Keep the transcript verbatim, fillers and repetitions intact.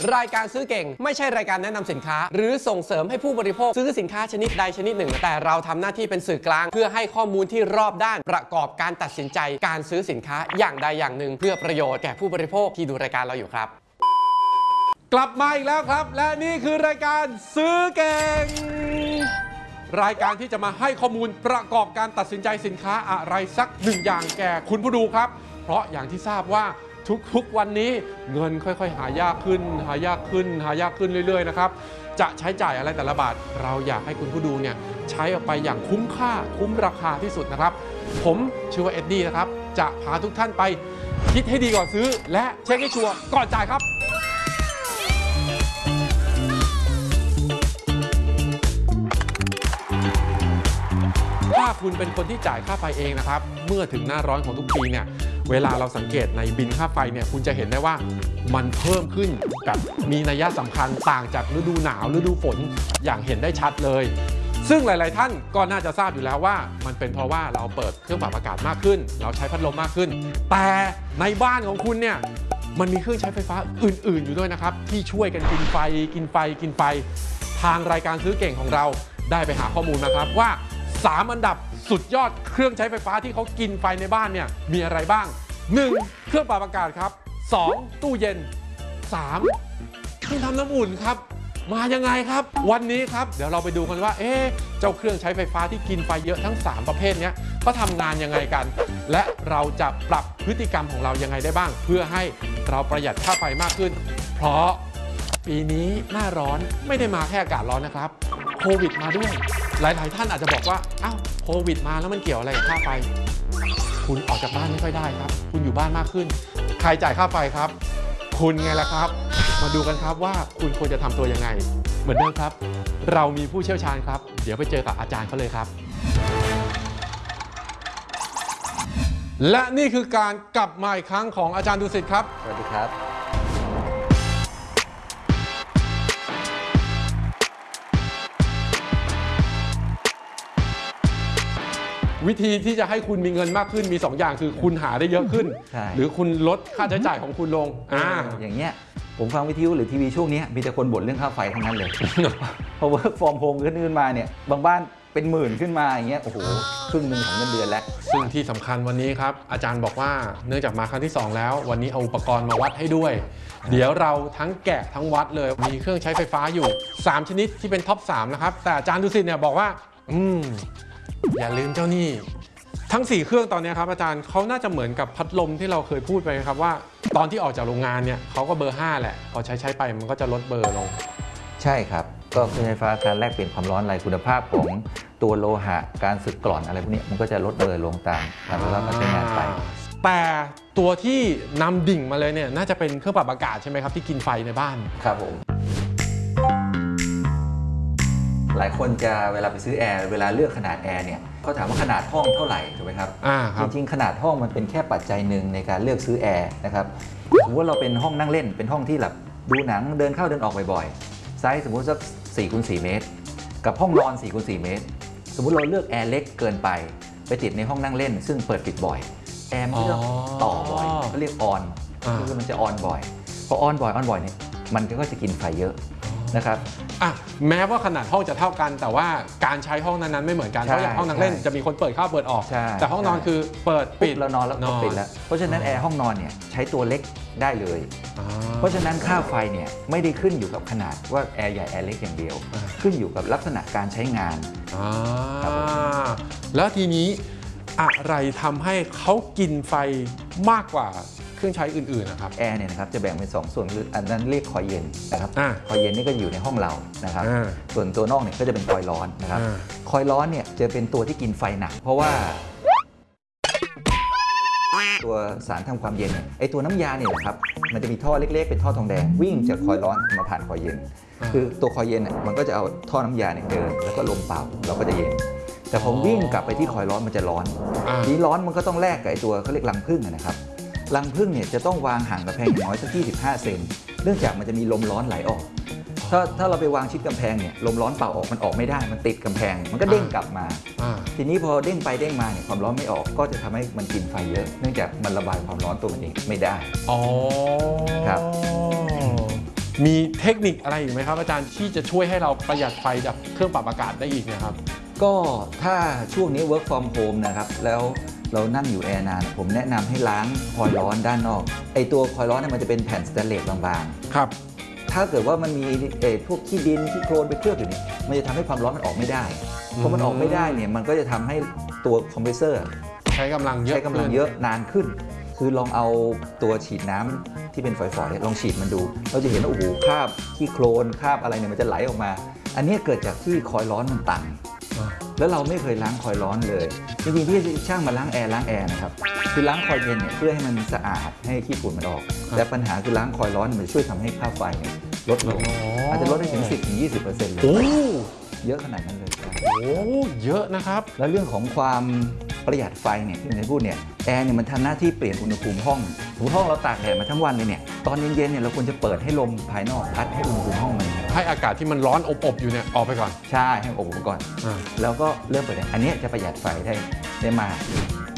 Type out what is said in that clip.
รายการซื้อเก่งไม่ใช่รายการแนะนำสินค้าหรือส่งเสริมให้ผู้บริโภคซื้อสินค้าชนิดใดชนิดหนึ่งแต่เราทำหน้าที่เป็นสื่อกลางเพื่อให้ข้อมูลที่รอบด้านประกอบการตัดสินใจการซื้อสินค้าอย่างใดอย่างหนึ่งเพื่อประโยชน์แก่ผู้บริโภคที่ดูรายการเราอยู่ครับกลับมาอีกแล้วครับและนี่คือรายการซื้อเก่งรายการที่จะมาให้ข้อมูลประกอบการตัดสินใจสินค้าอะไรสักหนึ่งอย่างแก่คุณผู้ดูครับเพราะอย่างที่ทราบว่าทุกๆวันนี้เงินค่อยๆหายากขึ้นหายากขึ้นหายากขึ้นเรื่อยๆนะครับจะใช้จ่ายอะไรแต่ละบาทเราอยากให้คุณผู้ดูเนี่ยใช้ออกไปอย่างคุ้มค่าคุ้มราคาที่สุดนะครับผมชื่อว่าเอ็ดดี้นะครับจะพาทุกท่านไปคิดให้ดีก่อนซื้อและเช็คให้ชัวร์ก่อนจ่ายครับถ้าคุณเป็นคนที่จ่ายค่าไฟเองนะครับเมื่อถึงหน้าร้อนของทุกปีเนี่ยเวลาเราสังเกตในบินค่าไฟเนี่ยคุณจะเห็นได้ว่ามันเพิ่มขึ้นกับมีนัยสำคัญต่างจากฤดูหนาวฤดูฝนอย่างเห็นได้ชัดเลยซึ่งหลายๆท่านก็น่าจะทราบอยู่แล้วว่ามันเป็นเพราะว่าเราเปิดเครื่องปรับอากาศมากขึ้นเราใช้พัดลมมากขึ้นแต่ในบ้านของคุณเนี่ยมันมีเครื่องใช้ไฟฟ้าอื่นๆอยู่ด้วยนะครับที่ช่วยกันกินไฟกินไฟกินไฟทางรายการซื้อเก่งของเราได้ไปหาข้อมูลนะครับว่าสามอันดับสุดยอดเครื่องใช้ไฟฟ้าที่เขากินไฟในบ้านเนี่ยมีอะไรบ้างหนึ่งเครื่องปรับอากาศครับสองตู้เย็นสามเครื่องทำน้ำอุ่นครับมายังไงครับวันนี้ครับเดี๋ยวเราไปดูกันว่าเอ๊ะเจ้าเครื่องใช้ไฟฟ้าที่กินไฟเยอะทั้งสามประเภทนี้ก็ทำงานยังไงกันและเราจะปรับพฤติกรรมของเรายังไงได้บ้างเพื่อให้เราประหยัดค่าไฟมากขึ้นเพราะปีนี้หน้าร้อนไม่ได้มาแค่อากาศร้อนนะครับโควิดมาด้วยหลายๆท่านอาจจะบอกว่าอ้าวโควิดมาแล้วมันเกี่ยวอะไรกับค่าไฟคุณออกจากบ้านไม่ค่อยได้ครับคุณอยู่บ้านมากขึ้นใครจ่ายค่าไฟครับคุณไงล่ะครับมาดูกันครับว่าคุณควรจะทำตัวยังไงเหมือนเดิมครับเรามีผู้เชี่ยวชาญครับเดี๋ยวไปเจอกับอาจารย์เขาเลยครับและนี่คือการกลับมาอีกครั้งของอาจารย์ดุสิตครับสวัสดีครับวิธีที่จะให้คุณมีเงินมากขึ้นมีสองอย่างคือคุณหาได้เยอะขึ้นหรือคุณลดค่าใช้จ่ายของคุณลงอ่าอย่างเงี้ยผมฟังวิทยุหรือทีวีช่วงนี้มีแต่คนบ่นเรื่องค่าไฟทั้งนั้นเลยพอ work from home ขึ้นมาเนี่ยบางบ้านเป็นหมื่นขึ้นมาอย่างเงี้ยโอ้โหครึ่งหนึ่งของเงินเดือนแล้วซึ่งที่สำคัญวันนี้ครับอาจารย์บอกว่าเนื่องจากมาครั้งที่สองแล้ววันนี้เอาอุปกรณ์มาวัดให้ด้วยเดี๋ยวเราทั้งแกะทั้งวัดเลยมีเครื่องใช้ไฟฟ้าอยู่สามชนิดที่เป็นท็อปสามนะครับแต่อาจารย์ดุสิตเนี่ยบอกว่าอืมอย่าลืมเจ้านี่ทั้งสี่เครื่องตอนนี้ครับอาจารย์เขาน่าจะเหมือนกับพัดลมที่เราเคยพูดไปครับว่าตอนที่ออกจากโรงงานเนี่ยเขาก็เบอร์ห้าแหละพอใช้ใช้ไปมันก็จะลดเบอร์ลงใช่ครับก็เครื่องไฟฟ้าการแลกเปลี่ยนความร้อนอะไรคุณภาพของตัวโลหะการสึกกร่อนอะไรพวกนี้มันก็จะลดเบอร์ลงตามตามเวลาการใช้งานไปแต่ตัวที่นำดิ่งมาเลยเนี่ยน่าจะเป็นเครื่องปรับอากาศใช่ไหมครับที่กินไฟในบ้านครับผมหลายคนจะเวลาไปซื้อแอร์เวลาเลือกขนาดแอร์เนี่ยเขาถามว่าขนาดห้องเท่าไหร่ถูกไหมครับจริงๆขนาดห้องมันเป็นแค่ปัจจัยหนึ่งในการเลือกซื้อแอร์นะครับสมมติว่าเราเป็นห้องนั่งเล่นเป็นห้องที่แบบดูหนังเดินเข้าเดินออกบ่อยๆไซส์สมมติสักสี่คูณสี่เมตรกับห้องนอนสี่คูณสี่เมตรสมมติเราเลือกแอร์เล็กเกินไปไปติดในห้องนั่งเล่นซึ่งเปิดปิดบ่อยแอร์มันก็จะต่อบ่อยเขาเรียกออนคือมันจะออนบ่อยพอออนบ่อยออนบ่อยเนี่ยมันก็จะกินไฟเยอะนะครับอ่ะแม้ว่าขนาดห้องจะเท่ากันแต่ว่าการใช้ห้องนั้นๆไม่เหมือนกันเพราะอย่างห้องนั่งเล่นจะมีคนเปิดเข้าเปิดออกแต่ห้องนอนคือเปิดปิดแล้วนอนแล้วก็ปิดแล้วเพราะฉะนั้นแอร์ห้องนอนเนี่ยใช้ตัวเล็กได้เลยเพราะฉะนั้นค่าไฟเนี่ยไม่ได้ขึ้นอยู่กับขนาดว่าแอร์ใหญ่แอร์เล็กอย่างเดียวขึ้นอยู่กับลักษณะการใช้งานแล้วทีนี้อะไรทำให้เขากินไฟมากกว่าเครื่องใช้อื่นๆนะครับแอร์เนี่ยนะครับจะแบ่งเป็นสองส่วนคืออันนั้นเรียกคอยเย็นนะครับคอยเย็นนี่ก็อยู่ในห้องเรานะครับส่วนตัวนอกเนี่ยก็จะเป็นคอยร้อนนะครับคอยร้อนเนี่ยจะเป็นตัวที่กินไฟหนักเพราะว่าตัวสารทำความเย็นเนี่ยไอตัวน้ำยาเนี่ยแหละครับมันจะมีท่อเล็กๆเป็นท่อทองแดงวิ่งจากคอยร้อนมาผ่านคอยเย็นคือตัวคอยเย็นเนี่ยมันก็จะเอาท่อน้ำยาเนี่ยเดินแล้วก็ลมเป่าเราก็จะเย็นแต่พอวิ่งกลับไปที่คอยร้อนมันจะร้อนนี้ร้อนมันก็ต้องแลกกับไอตัวเขาเรียกรังผึ้งนะครับรังผึ้งเนี่ยจะต้องวางห่างกำแพงอย่างน้อยสักยี่สิบห้าเซนเนื่องจากมันจะมีลมร้อนไหลออกถ้าถ้าเราไปวางชิดกำแพงเนี่ยลมร้อนเป่าออกมันออกไม่ได้มันติดกำแพงมันก็เด้งกลับมาทีนี้พอเด้งไปเด้งมาเนี่ยความร้อนไม่ออกก็จะทำให้มันกินไฟเยอะเนื่องจากมันระบายความร้อนตัวมันเองไม่ได้อ๋อครับมีเทคนิคอะไรอีกไหมครับอาจารย์ที่จะช่วยให้เราประหยัดไฟจากเครื่องปรับอากาศได้อีกนะครับก็ถ้าช่วงนี้ work from home นะครับแล้วเรานั่งอยู่แอร์นานผมแนะนำให้ล้างคอยล์ร้อนด้านนอกไอตัวคอยล์ร้อนเนี่ยมันจะเป็นแผ่นสแตนเลสบางๆครับถ้าเกิดว่ามันมีเออพวกขี้ดินขี้โคลนไปเคลือบอยู่เนี่ยมันจะทำให้ความร้อนมันออกไม่ได้พอมันออกไม่ได้เนี่ยมันก็จะทำให้ตัวคอมเพรสเซอร์ใช้กำลังเยอะใช้กำลังเยอะนานขึ้นคือลองเอาตัวฉีดน้ำที่เป็นฝอยๆลองฉีดมันดูเราจะเห็นว่าโอ้โหคราบขี้โคลนคราบอะไรเนี่ยมันจะไหลออกมาอันนี้เกิดจากที่คอยล์ร้อนมันต่ำแล้วเราไม่เคยล้างคอยล์ร้อนเลยจริงๆที่ช่างมาล้างแอร์ล้างแอร์นะครับคือล้างคอยล์เย็นเนี่ยเพื่อให้มันสะอาดให้ขี้ฝุ่นมันออกแต่ปัญหาคือล้างคอยล์ร้อนมันช่วยทำให้ค่าไฟลดลงอาจจะลดได้ถึง สิบถึงยี่สิบเปอร์เซ็นต์ เลยเยอะขนาดนั้นเลยโอ้เยอะนะครับแล้วเรื่องของความประหยัดไฟเนี่ยที่ผมจะพูดเนี่ยแอร์เนี่ยมันทำหน้าที่เปลี่ยนอุณหภูมิห้องสมมติห้องเราตากแดดมาทั้งวันเลยเนี่ยตอนเย็นๆเนี่ยเราควรจะเปิดให้ลมภายนอกพัดให้อุณหภูมิห้องมันให้อากาศที่มันร้อนอบๆอยู่เนี่ยออกไปก่อนใช่ให้อบไปก่อนแล้วก็เริ่มเปิดอันนี้จะประหยัดไฟได้ได้มาก